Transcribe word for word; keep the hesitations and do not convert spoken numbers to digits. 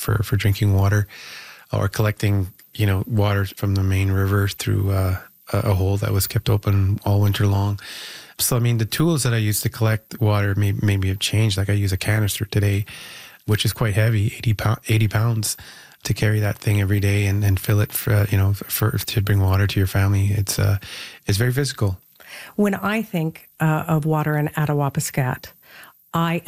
for, for drinking water, or collecting, you know, water from the main river through uh, a, a hole that was kept open all winter long. So, I mean, the tools that I used to collect water may, maybe have changed. Like I use a canister today, which is quite heavy, eighty pounds, to carry that thing every day and, and fill it for, you know, for, to bring water to your family. It's uh, it's very physical. When I think uh, of water in Attawapiskat, I